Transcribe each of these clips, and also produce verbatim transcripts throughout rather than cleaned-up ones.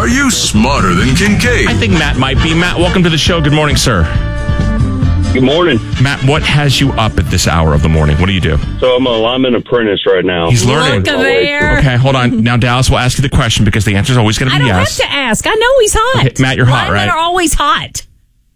Are you smarter than Kincaid? I think Matt might be. Matt, welcome to the show. Good morning, sir. Good morning. Matt, what has you up at this hour of the morning? What do you do? So I'm a lineman apprentice right now. He's learning. Look there. Okay, hold on. Now, Dallas will ask you the question because the answer is always going to I be don't yes. have to ask. I know he's hot. Okay, Matt, you're hot, Linemen right? are always hot.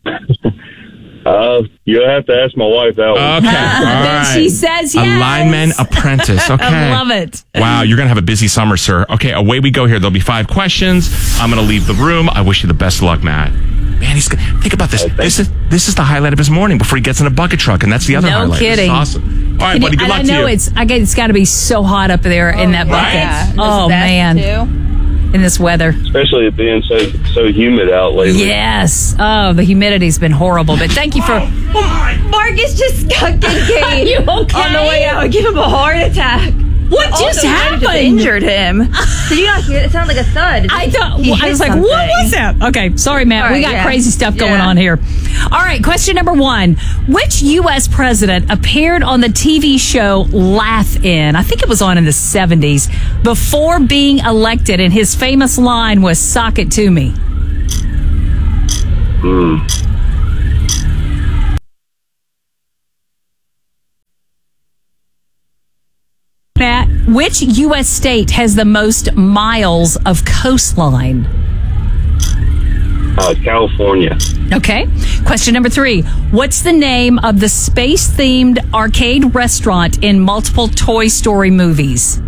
Uh, you'll have to ask my wife that one. Okay, all Then right. she says yes. A lineman apprentice. Okay. I love it. Wow, you're going to have a busy summer, sir. Okay, away we go here. There'll be five questions. I'm going to leave the room. I wish you the best of luck, Matt. Man, he's good. Think about this. This is this is the highlight of his morning before he gets in a bucket truck, and that's the other No highlight. This is kidding. awesome. All right, Can buddy. you- Good and luck I to know you. it's I guess it's got to be so hot up there in that bucket. Yeah. Oh man, Too. in this weather. Especially it being so so humid out lately. Yes. Oh, the humidity's been horrible. But thank you for. Marcus just got Kincaid You okay? on the way out. Give him a heart attack. What Also, just might have happened? Just injured him. Did you not hear it? It sounded like a thud. I thought He well, I hit was like, something. what was that? Okay, sorry, Matt. All we right, got yeah. crazy stuff going Yeah. on here. All right, question number one: which U S president appeared on the T V show Laugh-In? I think it was on in the seventies before being elected, and his famous line was "Sock it to me." Hmm. Matt, which U S state has the most miles of coastline? Uh, California. Okay. Question number three. What's the name of the space-themed arcade restaurant in multiple Toy Story movies?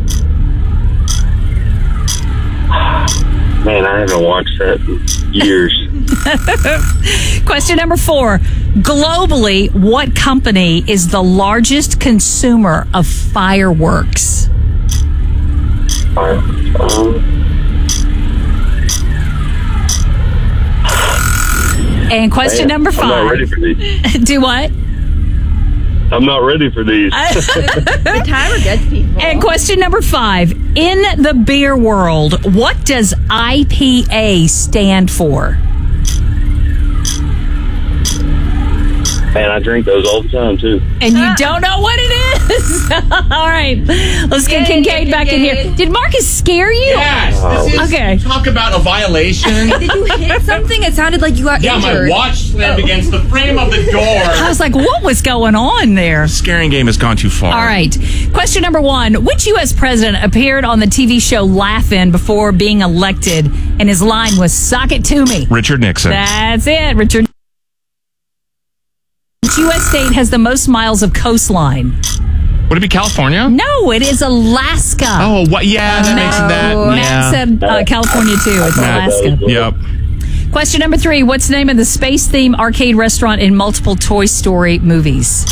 Man, I haven't watched that in years. Question number four. Globally, what company is the largest consumer of fireworks? Um, And question man, number I'm not ready five. for these. Do what? I'm not ready for these. The timer gets people. And question number five. In the beer world, what does I P A stand for? Man, I drink those all the time, too. And you don't know what it is? All right. Let's get Yay, Kincaid back in here. Kincaid. Did Marcus scare you? Yes, this is, Okay. talk about a violation. Did you hit something? It sounded like you got Yeah, my injured. watch slammed against the frame of the door. I was like, what was going on there? Scaring game has gone too far. All right. Question number one. Which U S president appeared on the T V show Laugh-In before being elected? And his line was, "Sock it to me." Richard Nixon. That's it, Richard. Which U S state has the most miles of coastline? Would it be California? No, it is Alaska. Oh, what? Yeah, that makes that. Matt Yeah. said uh, California too. It's Matt. Alaska. Yep. Question number three. What's the name of the space-themed arcade restaurant in multiple Toy Story movies?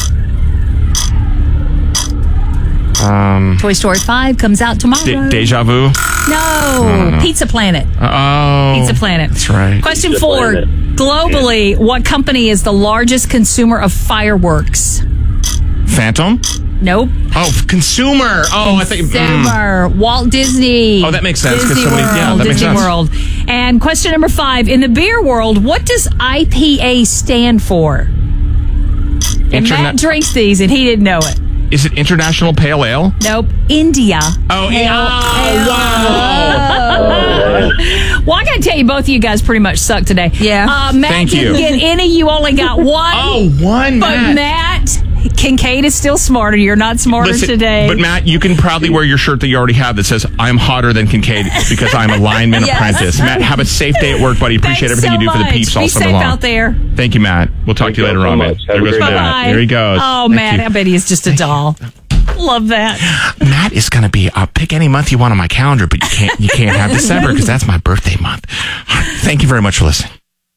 Um, Toy Story five comes out tomorrow. De- Deja Vu. No. Pizza Planet. Oh. Pizza Planet. That's right. Question Pizza four. Planet. Globally, what company is the largest consumer of fireworks? Phantom? Nope. Oh, consumer. Oh, I think. mm. Consumer. Walt Disney. Oh, that makes sense, 'cause Disney so many- World. yeah, that makes Disney sense. World. And question number five. In the beer world, what does I P A stand for? And Interna- Matt drinks these, and he didn't know it. Is it International Pale Ale? Nope. India. Oh, yeah. Oh, wow. Well, I got to tell you, both of you guys pretty much suck today. Yeah. Uh, Matt Thank didn't you. get any. You only got one. Oh, one. But Matt. Matt, Kincaid is still smarter. You're not smarter Listen, today. But Matt, you can proudly wear your shirt that you already have that says "I'm hotter than Kincaid" because I'm a lineman Yes. apprentice. Matt, have a safe day at work, buddy. Appreciate Thanks everything so you do for the much. peeps Be all summer safe long. out there. Thank you, Matt. We'll talk Thank to you you later so on, man. much. Have There a goes great Matt. day. Bye. There he goes. Oh, Thank Matt, you. I bet he is just a doll. Love that. Matt is going to be. Uh, pick any month you want on my calendar, but you can't. You can't have December because that's my birthday month. Thank you very much for listening.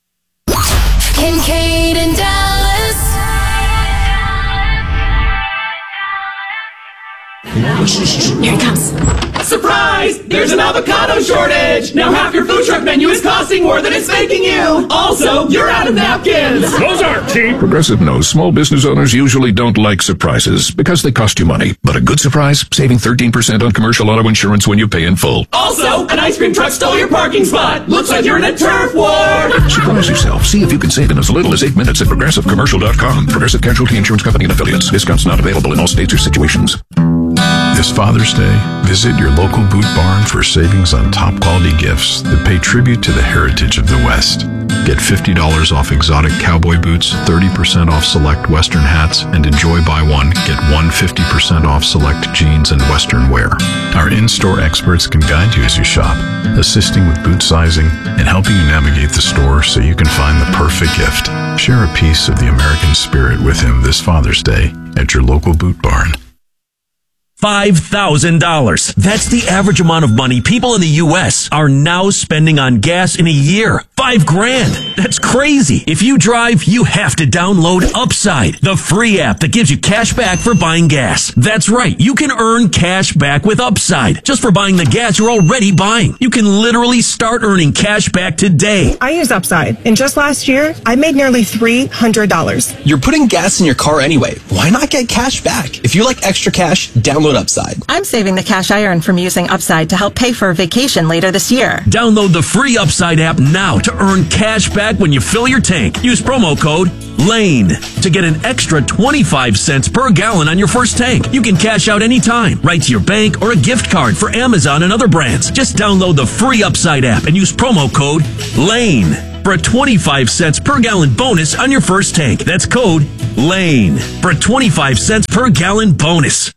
Kincaid and Dallas. Here it comes. Surprise! There's an avocado shortage! Now half your food truck menu is costing more than it's making you! Also, you're out of napkins! Those aren't cheap. Progressive knows small business owners usually don't like surprises because they cost you money. But a good surprise, saving thirteen percent on commercial auto insurance when you pay in full. Also, an ice cream truck stole your parking spot! Looks like you're in a turf war! Surprise yourself. See if you can save in as little as eight minutes at progressive commercial dot com. Progressive Casualty Insurance Company and Affiliates. Discounts not available in all states or situations. This Father's Day, visit your local Boot Barn for savings on top quality gifts that pay tribute to the heritage of the West. Get fifty dollars off exotic cowboy boots, thirty percent off select Western hats, and enjoy buy one, get one fifty percent off select jeans and Western wear. Our in-store experts can guide you as you shop, assisting with boot sizing and helping you navigate the store so you can find the perfect gift. Share a piece of the American spirit with him this Father's Day at your local Boot Barn. five thousand dollars. That's the average amount of money people in the U S are now spending on gas in a year. Five grand. That's crazy. If you drive, you have to download Upside, the free app that gives you cash back for buying gas. That's right. You can earn cash back with Upside just for buying the gas you're already buying. You can literally start earning cash back today. I use Upside, and just last year, I made nearly three hundred dollars. You're putting gas in your car anyway. Why not get cash back? If you like extra cash, download Upside. I'm saving the cash I earn from using Upside to help pay for a vacation later this year. Download the free Upside app now to earn cash back when you fill your tank. Use promo code LANE to get an extra twenty-five cents per gallon on your first tank. You can cash out anytime, right to your bank or a gift card for Amazon and other brands. Just download the free Upside app and use promo code LANE for a twenty-five cents per gallon bonus on your first tank. That's code LANE for a twenty-five cents per gallon bonus.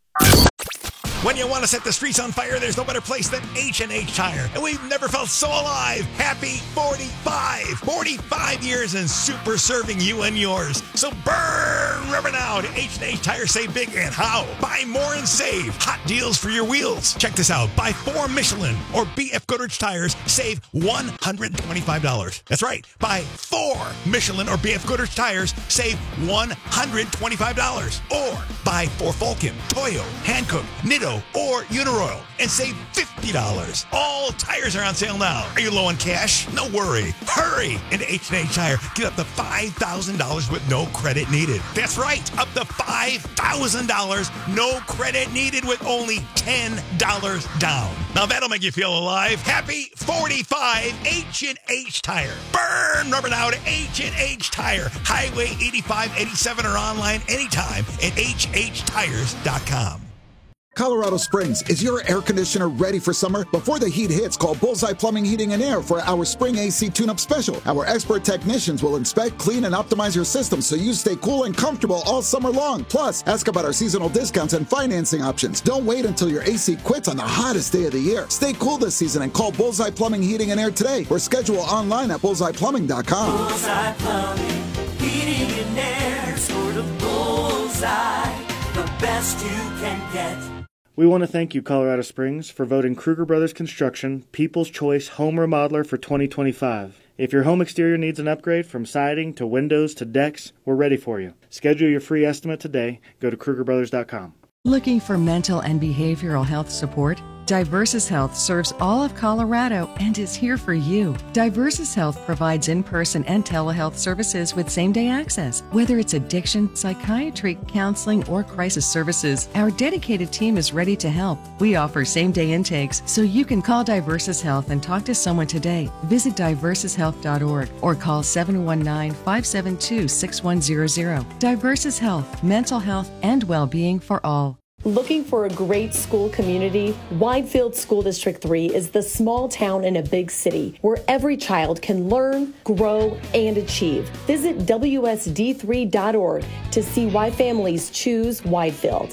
When you want to set the streets on fire, there's no better place than H and H Tire. And we've never felt so alive. Happy forty-five. forty-five years and super serving you and yours. So burn rubber now to H and H Tire. Save big. And how? Buy more and save. Hot deals for your wheels. Check this out. Buy four Michelin or B F Goodrich tires. Save one hundred twenty-five dollars. That's right. Buy four Michelin or B F Goodrich tires. Save one hundred twenty-five dollars. Or buy four Vulcan, Toyo, Hankook, Nitto, or Uniroyal and save fifty dollars. All tires are on sale now. Are you low on cash? No worry. Hurry into H and H Tire. Get up to five thousand dollars with no credit needed. That's right. Up to five thousand dollars. No credit needed with only ten dollars down. Now that'll make you feel alive. Happy forty-five. H and H Tire. Burn rubber now to H and H Tire. Highway eighty-five eighty-seven or online anytime at H H tires dot com. Colorado Springs, is your air conditioner ready for summer? Before the heat hits, call Bullseye Plumbing, Heating, and Air for our spring A C tune-up special. Our expert technicians will inspect, clean, and optimize your system so you stay cool and comfortable all summer long. Plus, ask about our seasonal discounts and financing options. Don't wait until your A C quits on the hottest day of the year. Stay cool this season and call Bullseye Plumbing, Heating, and Air today or schedule online at bullseye plumbing dot com. Bullseye Plumbing, Heating, and Air, sort of bullseye, the best you can get. We want to thank you, Colorado Springs, for voting Kruger Brothers Construction People's Choice Home Remodeler for twenty twenty-five. If your home exterior needs an upgrade from siding to windows to decks, we're ready for you. Schedule your free estimate today. Go to Kruger Brothers dot com. Looking for mental and behavioral health support? Diversus Health serves all of Colorado and is here for you. Diversus Health provides in-person and telehealth services with same-day access. Whether it's addiction, psychiatry, counseling, or crisis services, our dedicated team is ready to help. We offer same-day intakes, so you can call Diversus Health and talk to someone today. Visit diversus health dot org or call seven one nine, five seven two, six one zero zero. Diversus Health, mental health and well-being for all. Looking for a great school community? Widefield School District three is the small town in a big city where every child can learn, grow, and achieve. Visit W S D three dot org to see why families choose Widefield.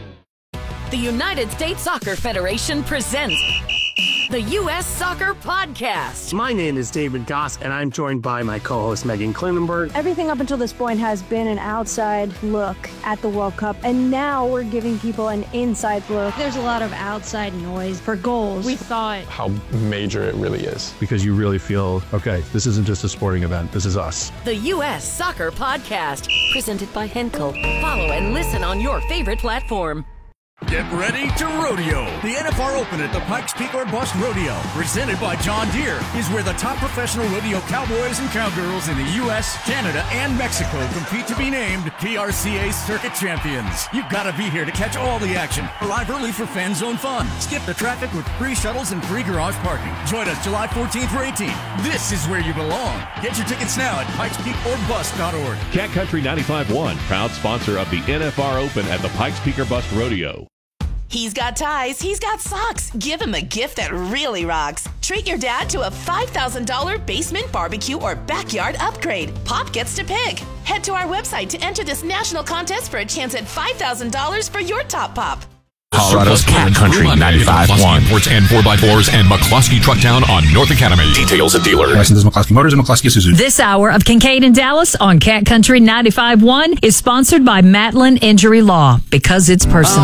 The United States Soccer Federation presents the U S Soccer Podcast. My name is David Goss, and I'm joined by my co-host Megan Klinenberg. Everything up until this point has been an outside look at the World Cup, and now we're giving people an inside look. There's a lot of outside noise for goals. We thought how major it really is. Because you really feel, okay, this isn't just a sporting event, this is us. The U S Soccer Podcast, presented by Henkel. Follow and listen on your favorite platform. Get ready to rodeo. The N F R Open at the Pikes Peak or Bust Rodeo, presented by John Deere, is where the top professional rodeo cowboys and cowgirls in the U S, Canada, and Mexico compete to be named P R C A Circuit Champions. You've got to be here to catch all the action. Arrive early for fan zone fun. Skip the traffic with free shuttles and free garage parking. Join us July fourteenth through eighteenth. This is where you belong. Get your tickets now at pikes peak or bust dot org. Cat Country ninety-five point one, proud sponsor of the N F R Open at the Pikes Peak or Bust Rodeo. He's got ties, he's got socks. Give him a gift that really rocks. Treat your dad to a five thousand dollars basement, barbecue, or backyard upgrade. Pop gets to pick. Head to our website to enter this national contest for a chance at five thousand dollars for your top pop. Colorado's Cat Country ninety-five point one. Imports and four by fours and McCloskey Trucktown on North Academy. Details at dealer. Licenses McCloskey Motors and McCloskey Suzuki. This hour of Kincaid and Dallas on Cat Country ninety-five point one is sponsored by Matlin Injury Law, because it's personal.